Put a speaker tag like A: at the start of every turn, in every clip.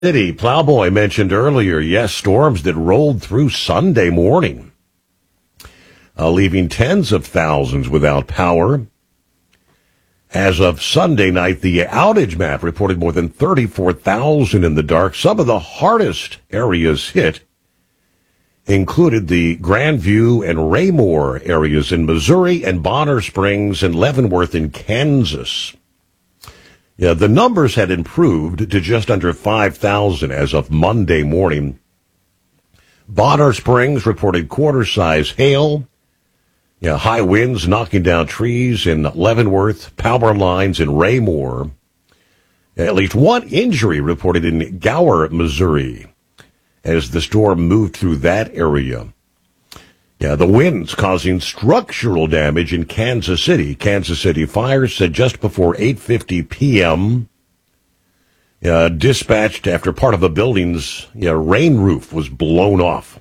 A: City. Plowboy mentioned earlier, yes, storms that rolled through Sunday morning, leaving tens of thousands without power. As of Sunday night, the outage map reported more than 34,000 in the dark. Some of the hardest areas hit included the Grandview and Raymore areas in Missouri and Bonner Springs and Leavenworth in Kansas. Yeah, the numbers had improved to just under 5,000 as of Monday morning. Bonner Springs reported quarter-size hail, high winds knocking down trees in Leavenworth, power lines in Raymore. At least one injury reported in Gower, Missouri, as the storm moved through that area. Yeah, the winds causing structural damage in Kansas City. Kansas City Fire said just before 8:50 p.m., dispatched after part of a building's rain roof was blown off.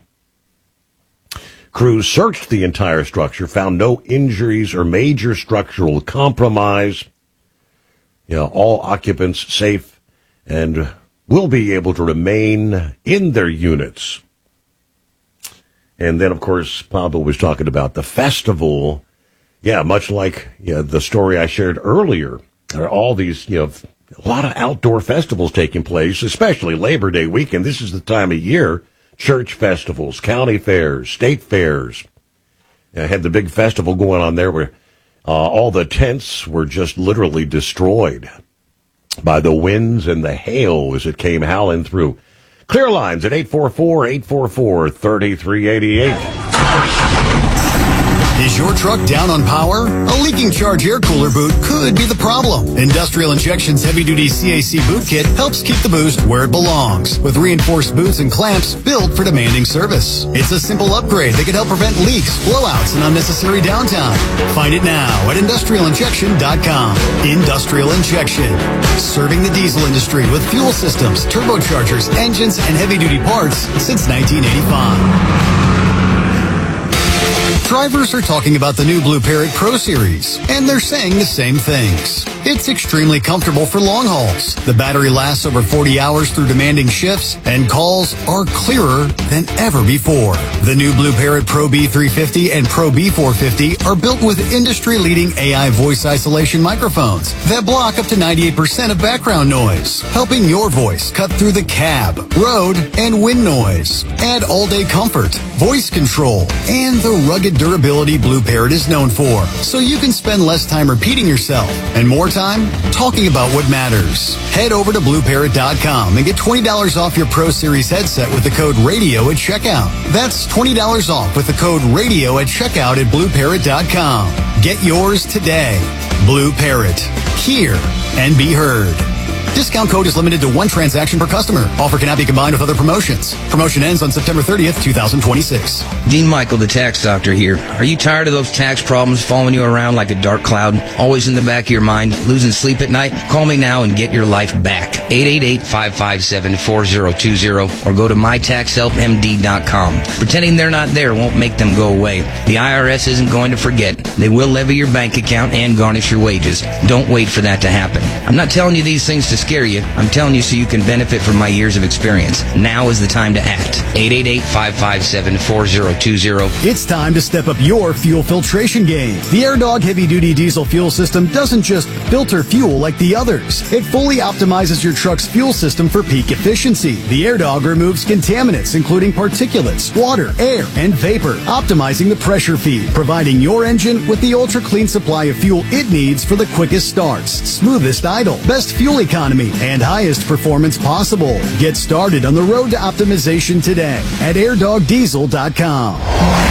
A: Crews searched the entire structure, found no injuries or major structural compromise. All occupants safe and will be able to remain in their units. And then, of course, Pablo was talking about the festival. Yeah, much like the story I shared earlier. There are all these, a lot of outdoor festivals taking place, especially Labor Day weekend. This is the time of year. Church festivals, county fairs, state fairs. I had the big festival going on there where all the tents were just literally destroyed by the winds and the hail as it came howling through. Clear lines at 844-844-3388.
B: Is your truck down on power? A leaking charge air cooler boot could be the problem. Industrial Injection's heavy-duty CAC boot kit helps keep the boost where it belongs, with reinforced boots and clamps built for demanding service. It's a simple upgrade that can help prevent leaks, blowouts, and unnecessary downtime. Find it now at industrialinjection.com. Industrial Injection, serving the diesel industry with fuel systems, turbochargers, engines, and heavy-duty parts since 1985. Drivers are talking about the new Blue Parrot Pro Series, and they're saying the same things. It's extremely comfortable for long hauls. The battery lasts over 40 hours through demanding shifts, and calls are clearer than ever before. The new Blue Parrot Pro B350 and Pro B450 are built with industry-leading AI voice isolation microphones that block up to 98% of background noise, helping your voice cut through the cab, road, and wind noise. Add all-day comfort, voice control, and the rugged durability Blue Parrot is known for, so you can spend less time repeating yourself and more time talking about what matters. Head over to BlueParrot.com and get $20 off your Pro Series headset with the code RADIO at checkout. That's $20 off with the code RADIO at checkout at BlueParrot.com. Get yours today. Blue Parrot. Hear and be heard. Discount code is limited to one transaction per customer. Offer cannot be combined with other promotions. Promotion ends on September 30th, 2026.
C: Dean Michael, the tax doctor here. Are you tired of those tax problems following you around like a dark cloud, always in the back of your mind, losing sleep at night? Call me now and get your life back. 888-557-4020 or go to mytaxhelpmd.com. Pretending they're not there won't make them go away. The IRS isn't going to forget. They will levy your bank account and garnish your wages. Don't wait for that to happen. I'm not telling you these things to scare you. I'm telling you so you can benefit from my years of experience. Now is the time to act. 888-557-4020.
B: It's time to step up your fuel filtration game. The AirDog heavy-duty diesel fuel system doesn't just filter fuel like the others. It fully optimizes your truck's fuel system for peak efficiency. The AirDog removes contaminants, including particulates, water, air, and vapor, optimizing the pressure feed, providing your engine with the ultra-clean supply of fuel it needs for the quickest starts, smoothest idle, best fuel economy, and highest performance possible. Get started on the road to optimization today at airdogdiesel.com.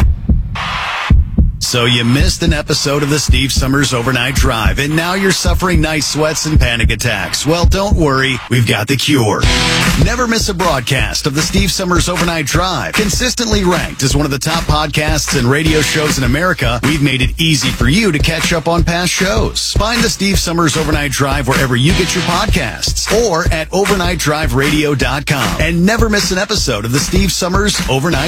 B: So you missed an episode of the Steve Summers Overnight Drive, and now you're suffering night sweats and panic attacks. Well, don't worry, we've got the cure. Never miss a broadcast of the Steve Summers Overnight Drive. Consistently ranked as one of the top podcasts and radio shows in America, we've made it easy for you to catch up on past shows. Find the Steve Summers Overnight Drive wherever you get your podcasts or at overnightdriveradio.com. And never miss an episode of the Steve Summers Overnight